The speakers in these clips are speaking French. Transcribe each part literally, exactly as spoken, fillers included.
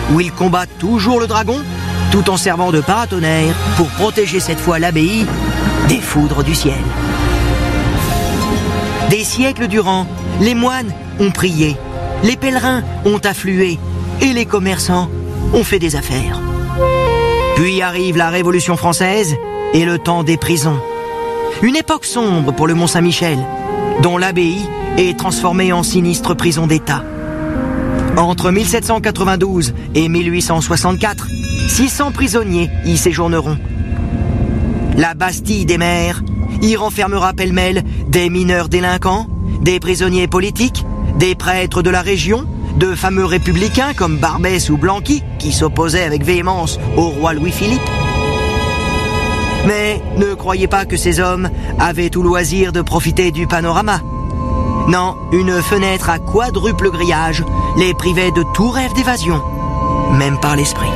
où il combat toujours le dragon, tout en servant de paratonnerre pour protéger cette fois l'abbaye des foudres du ciel. Des siècles durant, les moines ont prié, les pèlerins ont afflué et les commerçants ont fait des affaires. Puis arrive la Révolution française et le temps des prisons. Une époque sombre pour le Mont-Saint-Michel, dont l'abbaye est transformée en sinistre prison d'État. Entre mille sept cent quatre-vingt-douze et mille huit cent soixante-quatre, six cents prisonniers y séjourneront. La Bastille des mers y renfermera pêle-mêle des mineurs délinquants, des prisonniers politiques, des prêtres de la région, de fameux républicains comme Barbès ou Blanqui, qui s'opposaient avec véhémence au roi Louis-Philippe. Mais ne croyez pas que ces hommes avaient tout loisir de profiter du panorama. Non, une fenêtre à quadruple grillage les privait de tout rêve d'évasion, même par l'esprit.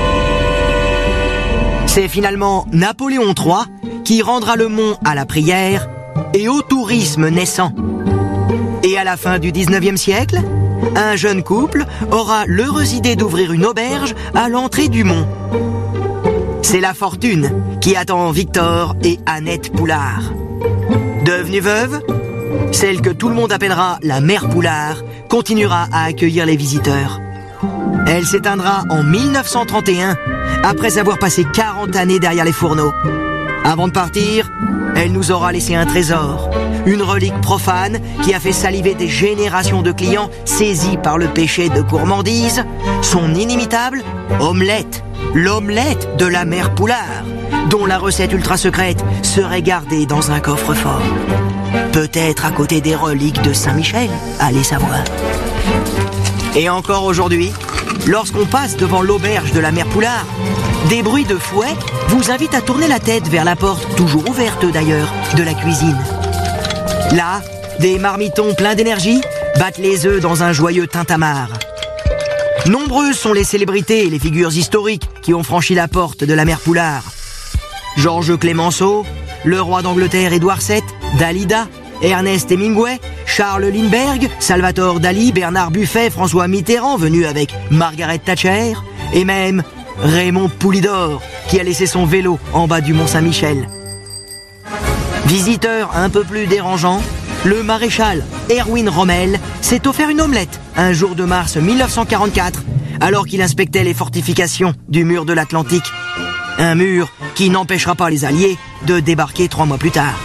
C'est finalement Napoléon trois qui rendra le mont à la prière et au tourisme naissant. Et à la fin du dix-neuvième siècle, un jeune couple aura l'heureuse idée d'ouvrir une auberge à l'entrée du mont. C'est la fortune qui attend Victor et Annette Poulard. Devenue veuve, celle que tout le monde appellera la mère Poulard continuera à accueillir les visiteurs. Elle s'éteindra en mille neuf cent trente et un, après avoir passé quarante années derrière les fourneaux. Avant de partir, elle nous aura laissé un trésor, une relique profane qui a fait saliver des générations de clients saisis par le péché de gourmandise, son inimitable omelette, l'omelette de la mère Poulard, dont la recette ultra secrète serait gardée dans un coffre-fort. Peut-être à côté des reliques de Saint-Michel, allez savoir. Et encore aujourd'hui, lorsqu'on passe devant l'auberge de la mère Poulard, des bruits de fouet vous invitent à tourner la tête vers la porte, toujours ouverte d'ailleurs, de la cuisine. Là, des marmitons pleins d'énergie battent les œufs dans un joyeux tintamarre. Nombreuses sont les célébrités et les figures historiques qui ont franchi la porte de la mère Poulard. Georges Clémenceau, le roi d'Angleterre Édouard sept, Dalida, Ernest Hemingway, Charles Lindbergh, Salvatore Dali, Bernard Buffet, François Mitterrand venu avec Margaret Thatcher, et même Raymond Poulidor qui a laissé son vélo en bas du Mont-Saint-Michel. Visiteur un peu plus dérangeant, le maréchal Erwin Rommel s'est offert une omelette un jour de mars mille neuf cent quarante-quatre, alors qu'il inspectait les fortifications du mur de l'Atlantique. Un mur qui n'empêchera pas les Alliés de débarquer trois mois plus tard.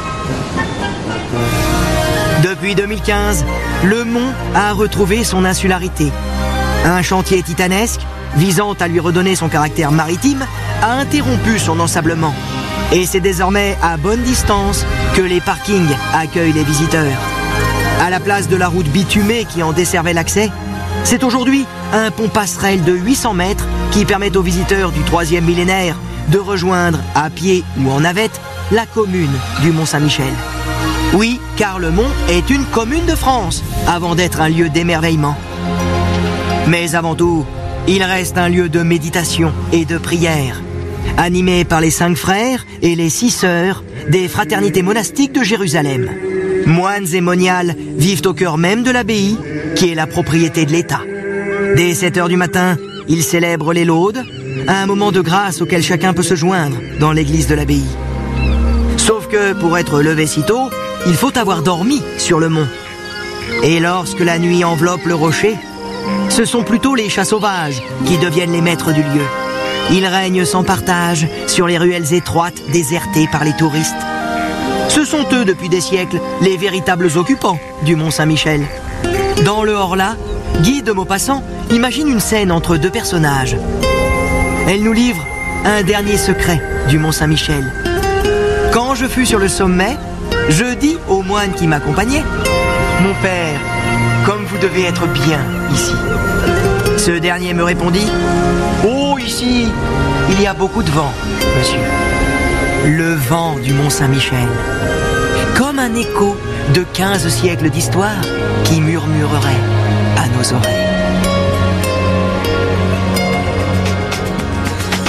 Depuis deux mille quinze, le mont a retrouvé son insularité. Un chantier titanesque, visant à lui redonner son caractère maritime, a interrompu son ensablement. Et c'est désormais à bonne distance que les parkings accueillent les visiteurs. À la place de la route bitumée qui en desservait l'accès, c'est aujourd'hui un pont passerelle de huit cents mètres qui permet aux visiteurs du troisième millénaire de rejoindre à pied ou en navette la commune du Mont-Saint-Michel. Oui, car le Mont est une commune de France avant d'être un lieu d'émerveillement. Mais avant tout, il reste un lieu de méditation et de prière, animé par les cinq frères et les six sœurs des fraternités monastiques de Jérusalem. Moines et moniales vivent au cœur même de l'abbaye, qui est la propriété de l'État. Dès sept heures du matin, ils célèbrent les laudes, un moment de grâce auquel chacun peut se joindre dans l'église de l'abbaye. Sauf que pour être levé si tôt, il faut avoir dormi sur le mont. Et lorsque la nuit enveloppe le rocher, ce sont plutôt les chats sauvages qui deviennent les maîtres du lieu. Ils règnent sans partage sur les ruelles étroites désertées par les touristes. Ce sont eux depuis des siècles les véritables occupants du Mont-Saint-Michel. Dans le Horla, Guy de Maupassant imagine une scène entre deux personnages. Elle nous livre un dernier secret du Mont-Saint-Michel. Quand je fus sur le sommet, je dis au moine qui m'accompagnait: « Mon père, comme vous devez être bien ici. » Ce dernier me répondit: « Oh, ici, il y a beaucoup de vent, monsieur. » Le vent du Mont-Saint-Michel, comme un écho de quinze siècles d'histoire qui murmurerait à nos oreilles.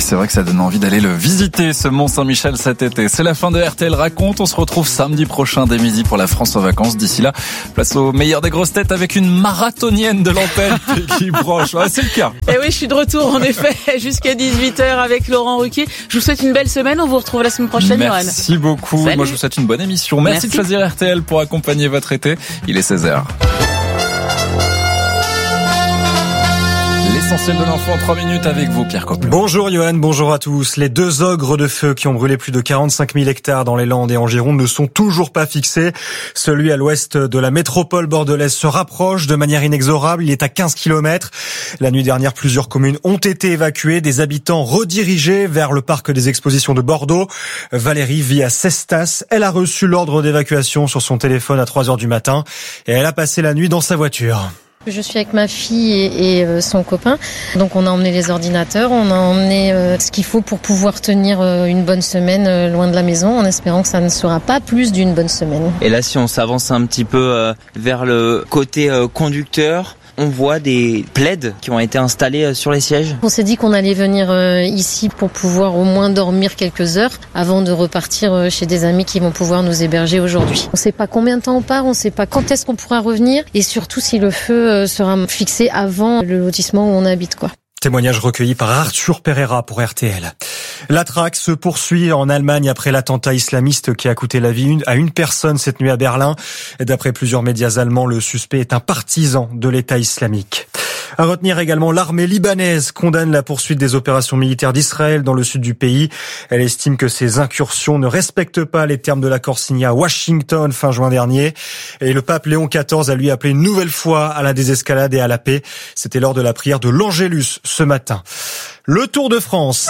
c'est vrai que ça donne envie d'aller le visiter, ce Mont Saint-Michel cet été. C'est la fin de R T L Raconte. On se retrouve samedi prochain dès midi pour la France en vacances. D'ici là, place au meilleur des grosses têtes avec une marathonienne de l'antenne qui broche. Ouais, c'est le cas. Et oui, je suis de retour en effet jusqu'à dix-huit heures avec Laurent Ruquier. Je vous souhaite une belle semaine. On vous retrouve la semaine prochaine, Yoann. Merci beaucoup. Salut. Moi, je vous souhaite une bonne émission. Merci, Merci de choisir R T L pour accompagner votre été. Il est seize heures. L'essentiel de l'info en trois minutes avec vous, Pierre Coppelin. Bonjour Yoann, bonjour à tous. Les deux ogres de feu qui ont brûlé plus de quarante-cinq mille hectares dans les Landes et en Gironde ne sont toujours pas fixés. Celui à l'ouest de la métropole bordelaise se rapproche de manière inexorable. Il est à quinze kilomètres. La nuit dernière, plusieurs communes ont été évacuées, des habitants redirigés vers le parc des expositions de Bordeaux. Valérie vit à Cestas. Elle a reçu l'ordre d'évacuation sur son téléphone à trois heures du matin et elle a passé la nuit dans sa voiture. Je suis avec ma fille et, et son copain. Donc on a emmené les ordinateurs, on a emmené euh, ce qu'il faut pour pouvoir tenir euh, une bonne semaine euh, loin de la maison, en espérant que ça ne sera pas plus d'une bonne semaine. Et là, si on s'avance un petit peu euh, vers le côté euh, conducteur, on voit des plaids qui ont été installés sur les sièges. On s'est dit qu'on allait venir ici pour pouvoir au moins dormir quelques heures avant de repartir chez des amis qui vont pouvoir nous héberger aujourd'hui. On ne sait pas combien de temps on part, on ne sait pas quand est-ce qu'on pourra revenir et surtout si le feu sera fixé avant le lotissement où on habite, quoi. Témoignage recueilli par Arthur Pereira pour R T L. La traque se poursuit en Allemagne après l'attentat islamiste qui a coûté la vie à une personne cette nuit à Berlin. D'après plusieurs médias allemands, le suspect est un partisan de l'État islamique. À retenir également, l'armée libanaise condamne la poursuite des opérations militaires d'Israël dans le sud du pays. Elle estime que ces incursions ne respectent pas les termes de l'accord signé à Washington fin juin dernier. Et le pape Léon quatorze a lui appelé une nouvelle fois à la désescalade et à la paix. C'était lors de la prière de l'Angélus ce matin. Le Tour de France.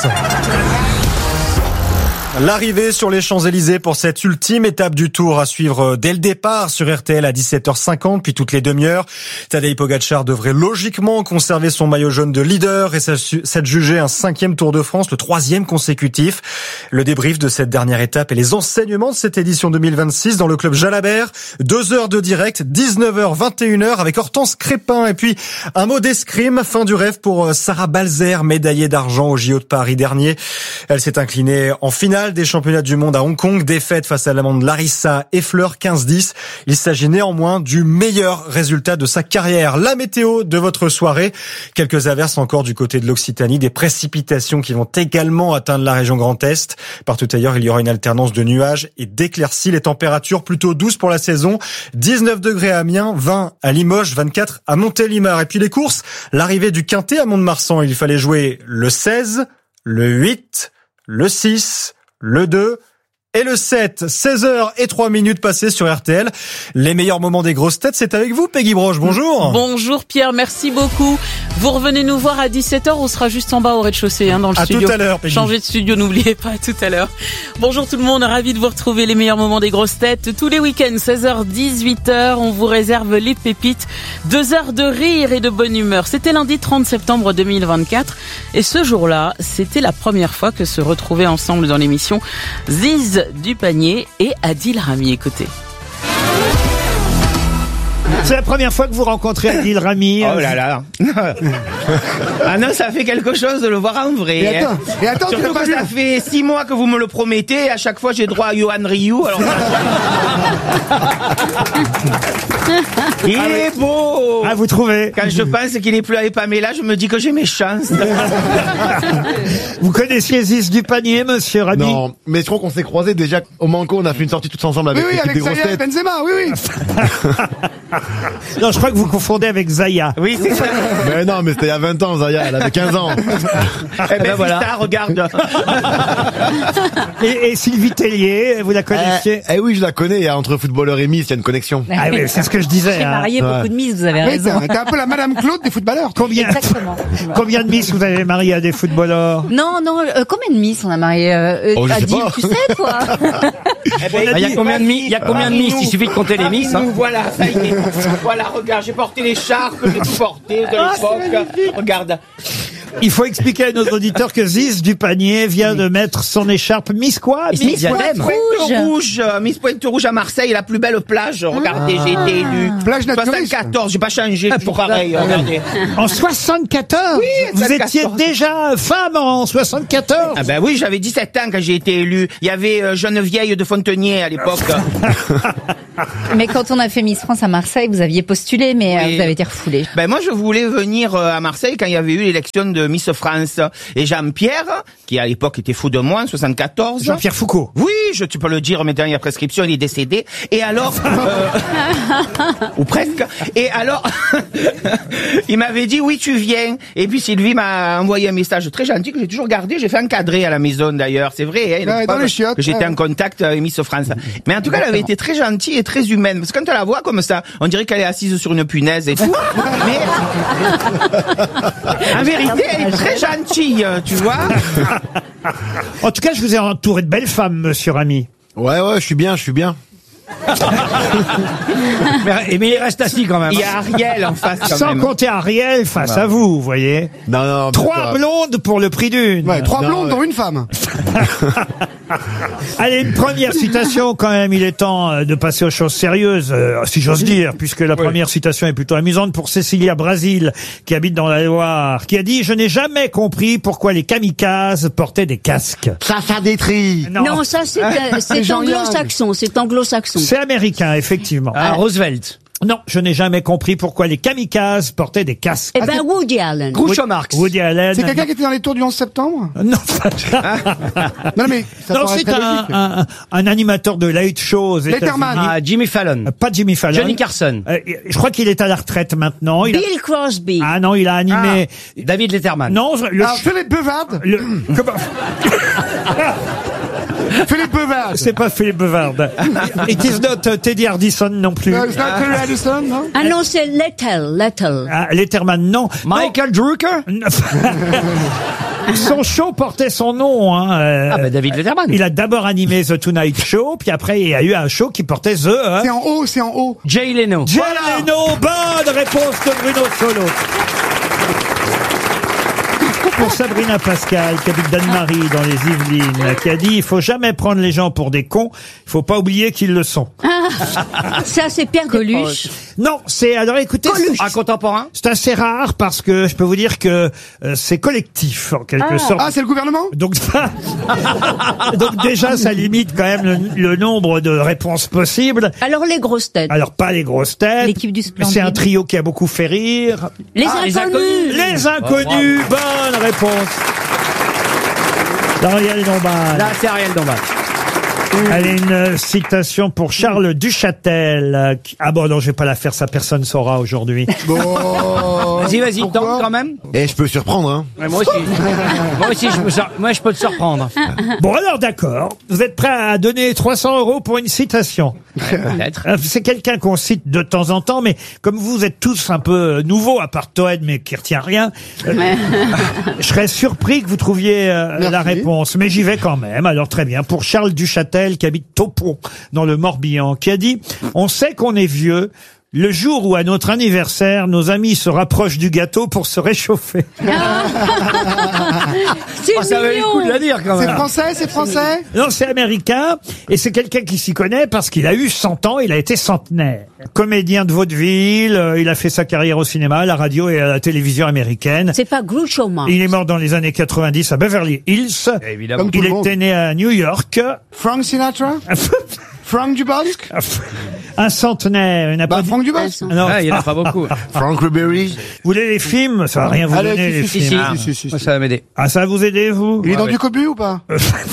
L'arrivée sur les Champs-Élysées pour cette ultime étape du Tour à suivre dès le départ sur R T L à dix-sept heures cinquante, puis toutes les demi-heures. Tadej Pogačar devrait logiquement conserver son maillot jaune de leader et s'adjuger un cinquième Tour de France, le troisième consécutif. Le débrief de cette dernière étape et les enseignements de cette édition deux mille vingt-six dans le club Jalabert. Deux heures de direct, dix-neuf heures, vingt et une heures avec Hortense Crépin et puis un mot d'escrime. Fin du rêve pour Sarah Balzer, médaillée d'argent au J O de Paris dernier. Elle s'est inclinée en finale des championnats du monde à Hong Kong, défaite face à l'Allemande Larissa Effler quinze dix. Il s'agit néanmoins du meilleur résultat de sa carrière. La météo de votre soirée, quelques averses encore du côté de l'Occitanie, des précipitations qui vont également atteindre la région Grand Est. Partout ailleurs, il y aura une alternance de nuages et d'éclaircies. Les températures plutôt douces pour la saison, dix-neuf degrés à Amiens, vingt à Limoges, vingt-quatre à Montélimar. Et puis les courses, l'arrivée du Quintet à Mont-de-Marsan, il fallait jouer le seize, le huit, le six, le deux et le sept. seize heures et trois minutes passées sur R T L. Les meilleurs moments des grosses têtes, c'est avec vous, Peggy Broche. Bonjour. Bonjour Pierre, merci beaucoup. Vous revenez nous voir à dix-sept heures, on sera juste en bas au rez-de-chaussée, hein, dans le à studio. À tout à l'heure, Peggy. Changez de studio, n'oubliez pas, à tout à l'heure. Bonjour tout le monde, ravi de vous retrouver, les meilleurs moments des grosses têtes. Tous les week-ends, seize heures, dix-huit heures, on vous réserve les pépites. Deux heures de rire et de bonne humeur. C'était lundi trente septembre deux mille vingt-quatre. Et ce jour-là, c'était la première fois que se retrouvaient ensemble dans l'émission Ziz du Panier et Adil Rami. Écoutez. C'est la première fois que vous rencontrez Adil Rami. Oh là là. Ah non, ça fait quelque chose de le voir en vrai. Et attends, et attends, surtout que ça fait six mois que vous me le promettez. Et à chaque fois, j'ai droit à Yoann Ryu. Alors, il est beau. Ah, vous trouvez? Quand je pense qu'il est plus avec Pamela, je me dis que j'ai mes chances. Vous connaissiez Ziz du Panier, monsieur Rami? Non, mais je crois qu'on s'est croisés déjà au Manco. On a fait une sortie tous ensemble avec oui, oui, l'équipe avec des grosses Zaya têtes. Benzema, oui, oui. Non, je crois que vous confondez avec Zaya. Oui, c'est ça. Mais non, mais c'était il y a vingt ans, Zaya. Elle avait quinze ans. Eh ben, voilà. Ça, regarde. Et, et Sylvie Tellier, vous la connaissiez? Eh, eh oui, je la connais. Il y a entre footballeur et Miss, il y a une connexion. Ah oui, c'est ce que je disais. J'ai marié hein. beaucoup de Miss, vous avez Oui, raison. t'es un peu la Madame Claude des footballeurs. Combien, Exactement. combien de Miss vous avez marié à des footballeurs? Non, non, euh, combien de Miss on a marié euh, Oh, je sais Adil, pas. tu sais, toi? Eh ben, Il y a combien de Miss? Il y a combien de Miss? Il suffit de compter les Miss. Hein. Voilà, ça y est. Voilà, regarde, j'ai porté les charpes, j'ai tout porté de l'époque. Regarde. Il faut expliquer à nos auditeurs que Ziz du Panier vient de mettre son écharpe Miss quoi? Miss Pointe Rouge. Rouge. Miss Pointe Rouge à Marseille, la plus belle plage. Regardez, j'ai été élu. Plage naturiste. soixante-quatorze, j'ai pas changé, toujours pareil. Regardez. En soixante-quatorze? Oui, Vous soixante-quatorze. étiez déjà femme en soixante-quatorze? Ah ben oui, j'avais dix-sept ans quand j'ai été élu. Il y avait euh, Geneviève de Fontenay à l'époque. Mais quand on a fait Miss France à Marseille, vous aviez postulé, mais euh, Oui. vous avez été refoulé. Ben moi je voulais venir euh, à Marseille quand il y avait eu l'élection de Miss France. Et Jean-Pierre, qui à l'époque était fou de moi en soixante-quatorze. Jean-Pierre Foucault. Oui, je tu peux le dire, mais dernière prescription, il est décédé. Et alors, euh, ou presque. Et alors, il m'avait dit oui, tu viens. Et puis Sylvie m'a envoyé un message très gentil que j'ai toujours gardé. J'ai fait encadrer à la maison d'ailleurs, c'est vrai. Hein, il a Ouais, pas dans les chiottes, que j'étais ouais. en contact avec Miss France. Mais en tout cas, elle avait été très gentille et très humaine. Parce que quand on la voit comme ça, on dirait qu'elle est assise sur une punaise et tout. Mais en vérité, elle est très gentille, tu vois. En tout cas, je vous ai entouré de belles femmes, monsieur Rami. Ouais, ouais, je suis bien, je suis bien. mais, mais il reste assis quand même. Il y a Ariel en face quand Sans même. compter Ariel face à vous, vous voyez. Non, non. Trois blondes pour le prix d'une. Ouais, trois Non, blondes ouais. dont une femme. Allez, une première citation quand même. Il est temps euh, de passer aux choses sérieuses, euh, si j'ose dire, puisque la première citation est plutôt amusante pour Cécilia Brasil, qui habite dans la Loire, qui a dit « Je n'ai jamais compris pourquoi les kamikazes portaient des casques. » Ça, ça détruit. Non, Non, ça c'est euh, c'est Jean-Yann. anglo-saxon, c'est anglo-saxon. c'est américain, effectivement. Ah, Roosevelt. Non, je n'ai jamais compris pourquoi les kamikazes portaient des casques. Eh ben Woody Allen. Groucho Marx. Woody Allen. C'est quelqu'un qui était dans les tours du onze septembre? Non, Non, mais ça non paraît c'est très un, logique. un, un animateur de late show aux Letterman. États-Unis. Ah, Jimmy Fallon. Euh, Pas Jimmy Fallon. Johnny Carson. Euh, je crois qu'il est à la retraite maintenant. Il a- Bill Crosby. Ah non, il a animé. David Letterman. Non, le, Ah, Philippe Bevard. le- comment- Philippe Bevard. c'est pas Philippe Bevard. It is not uh, Teddy Hardison non plus. Euh, c'est pas Terry Addison, non? Ah non, c'est Lettel, Lettel. Ah, Letterman, non. Michael Drucker. Non. Son show portait son nom. Hein. euh, Ah bah David Letterman. Il a d'abord animé The Tonight Show, puis après il y a eu un show qui portait The. Hein. C'est en haut, c'est en haut. Jay Leno. Jay Leno, bonne réponse de Bruno Solo. Pour Sabrina Pascal, qui habite Danemarie dans les Yvelines, qui a dit « Il faut jamais prendre les gens pour des cons, il faut pas oublier qu'ils le sont. Ah, ça c'est Pierre Coluche. » Non, c'est... Alors écoutez, c'est- Un contemporain. c'est assez rare parce que je peux vous dire que euh, c'est collectif, en quelque sorte. Ah, c'est le gouvernement? Donc, donc déjà, ça limite quand même le, le nombre de réponses possibles. Alors les grosses têtes. Alors pas les grosses têtes. L'équipe du Splendide. C'est un trio qui a beaucoup fait rire. Les Ah, les inconnus. Les inconnus, bonne réponse. D'Ariel Dombal. Là, c'est Ariel Dombal. Allez, une citation pour Charles Duchâtel. euh, qui- Ah bon, non, je vais pas la faire, ça personne saura aujourd'hui. Bon. Vas-y, vas-y, Pourquoi tente quand même. Et je peux surprendre, hein. Ouais, moi aussi. moi aussi, je peux, sur- moi, je peux te surprendre. Bon, alors d'accord. Vous êtes prêts à donner trois cents euros pour une citation? Peut-être. Euh, C'est quelqu'un qu'on cite de temps en temps, mais comme vous êtes tous un peu euh, nouveaux, à part Toen, mais qui retient rien, euh, je serais surpris que vous trouviez euh, Merci. la réponse. Mais j'y vais quand même. Alors très bien. Pour Charles Duchâtel, qui habite Taupon, dans le Morbihan, qui a dit « On sait qu'on est vieux. Le jour où, à notre anniversaire, nos amis se rapprochent du gâteau pour se réchauffer. » C'est Oh, ça valait le coup de la dire quand C'est même. français, c'est français? Non, c'est américain, et c'est quelqu'un qui s'y connaît parce qu'il a eu cent ans, il a été centenaire. Comédien de vaudeville, euh, il a fait sa carrière au cinéma, à la radio et à la télévision américaine. C'est pas Groucho Marx. Il est mort dans les années quatre-vingt-dix à Beverly Hills. Évidemment. Comme tout Il le monde. était né à New York. Frank Sinatra? Frank Dubosc? Un centenaire, il n'a Bah, pas dit- Frank Dubosc. Non. Ah, il y en a pas beaucoup. Frank Ribery. Vous voulez les films? Ça va rien vous Allez, donner, les si, si, films. si, si, si, si, Moi, si. ça va m'aider. Ah, ça va vous aider, vous? Il est dans ouais. du cobu ou pas?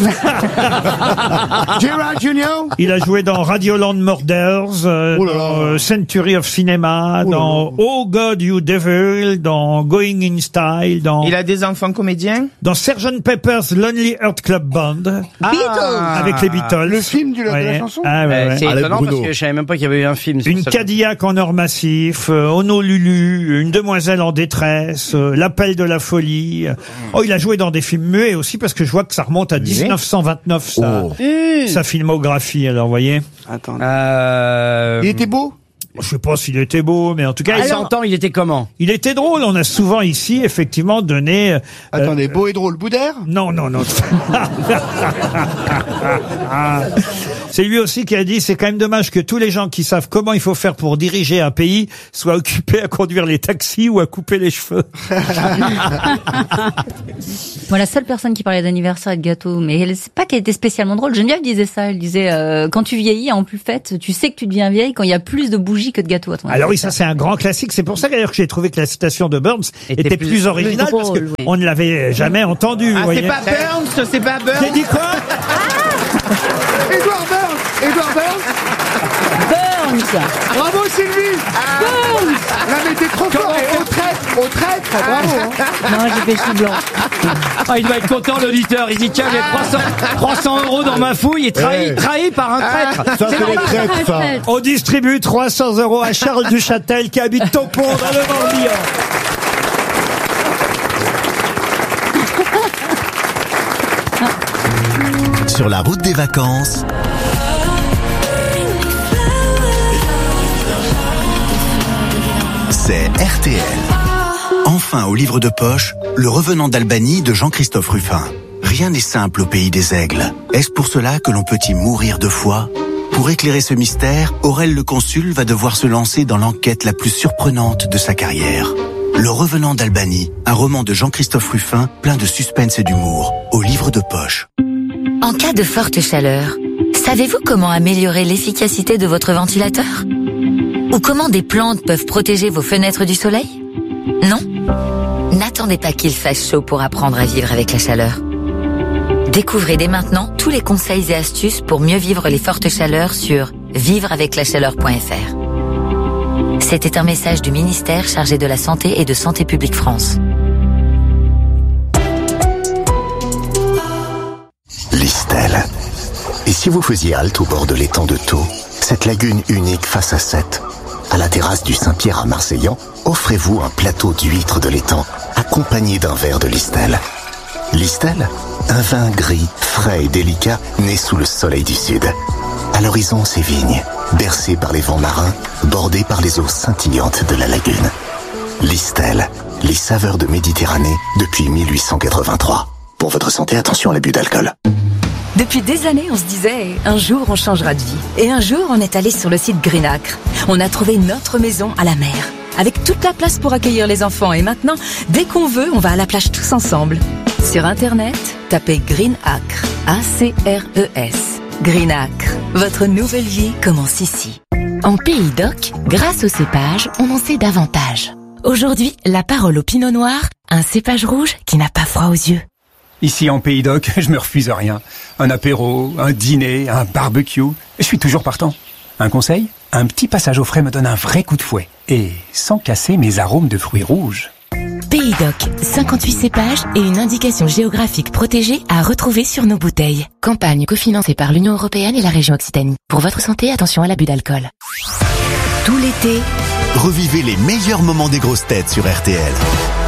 Gerard Junior? Il a joué dans Radioland Murders, euh, Oh là là. dans euh, Century of Cinema, Oh là dans là. Oh God You Devil, dans Going in Style, dans, Il a des enfants comédiens. dans sergeant Pepper's Lonely Heart Club Band, Beatles. avec les Beatles. Le film du- de la Ouais. chanson? Ah, ouais, Euh, ouais. c'est Allez, étonnant Bruno. parce que je savais même pas qu'il y avait eu un film. sur Une ça. Cadillac en or massif, euh, Honolulu, une demoiselle en détresse, euh, l'appel de la folie. Oh, il a joué dans des films muets aussi parce que je vois que ça remonte à dix-neuf cent vingt-neuf, sa, Oh. sa filmographie, alors, vous voyez. Attends. Euh... Il était beau? Je sais pas s'il était beau, mais en tout cas, À il, cent ans, il était comment? il était drôle. On a souvent ici, effectivement, donné... euh, Attendez, beau et drôle, Boudère? Non, non, non. C'est lui aussi qui a dit, c'est quand même dommage que tous les gens qui savent comment il faut faire pour diriger un pays soient occupés à conduire les taxis ou à couper les cheveux. Moi, la seule personne qui parlait d'anniversaire et de gâteau, mais elle, c'est pas qu'elle était spécialement drôle. Geneviève disait ça. Elle disait, euh, quand tu vieillis, en plus fait, tu sais que tu deviens vieille quand il y a plus de bougies que de gâteaux à ton Alors oui, ça anniversaire. c'est un grand classique. C'est pour ça d'ailleurs que j'ai trouvé que la citation de Burns était, Était plus, plus- originale plus parce drôle, que oui. on ne l'avait jamais entendue. Ah, vous voyez. c'est pas Burns, c'est pas Burns. J'ai dit quoi? Edouard Burns! Edouard Burns! Burns. Bravo Sylvie! Burns. Là mais t'es trop fort! Et au traître! Au traître! Bravo! Hein. Non, j'ai fait chou blanc. Ah, il doit être content, l'auditeur. Il dit, tiens, j'ai trois cents, trois cents euros dans ma fouille et trahi, Ouais. trahi par un traître. Ça, c'est les traîtres, ça. On distribue trois cents euros à Charles Duchâtel qui habite Taupon dans le Morbihan. Sur la route des vacances, c'est R T L. Enfin au livre de poche, Le revenant d'Albanie de Jean-Christophe Ruffin. Rien n'est simple au pays des aigles. Est-ce pour cela que l'on peut y mourir de foi ? Pour éclairer ce mystère, Aurel le consul va devoir se lancer dans l'enquête la plus surprenante de sa carrière. Le revenant d'Albanie, un roman de Jean-Christophe Ruffin plein de suspense et d'humour, au livre de poche. En cas de forte chaleur, savez-vous comment améliorer l'efficacité de votre ventilateur ? Ou comment des plantes peuvent protéger vos fenêtres du soleil ? Non ? N'attendez pas qu'il fasse chaud pour apprendre à vivre avec la chaleur. Découvrez dès maintenant tous les conseils et astuces pour mieux vivre les fortes chaleurs sur vivre avec la chaleur point f r. C'était un message du ministère chargé de la Santé et de Santé publique France. Listel. Et si vous faisiez halte au bord de l'étang de Thau, cette lagune unique face à Sète, à la terrasse du Saint-Pierre à Marseillan, offrez-vous un plateau d'huîtres de l'étang, accompagné d'un verre de Listel. Listel, un vin gris, frais et délicat, né sous le soleil du sud. À l'horizon, ses vignes, bercées par les vents marins, bordées par les eaux scintillantes de la lagune. Listel, les saveurs de Méditerranée depuis mille huit cent quatre-vingt-trois. Pour votre santé, attention à l'abus d'alcool. Depuis des années, on se disait, un jour on changera de vie. Et un jour, on est allé sur le site Greenacre. On a trouvé notre maison à la mer, avec toute la place pour accueillir les enfants. Et maintenant, dès qu'on veut, on va à la plage tous ensemble. Sur Internet, tapez Greenacre, A C R E S. Greenacre, votre nouvelle vie commence ici. En Pays d'Oc, grâce au cépage, on en sait davantage. Aujourd'hui, la parole au pinot noir, un cépage rouge qui n'a pas froid aux yeux. Ici en Pays d'Oc, je me refuse à rien. Un apéro, un dîner, un barbecue, je suis toujours partant. Un conseil ? Un petit passage au frais me donne un vrai coup de fouet. Et sans casser mes arômes de fruits rouges. Pays d'Oc, cinquante-huit cépages et une indication géographique protégée à retrouver sur nos bouteilles. Campagne cofinancée par l'Union européenne et la région Occitanie. Pour votre santé, attention à l'abus d'alcool. Tout l'été, revivez les meilleurs moments des grosses têtes sur R T L.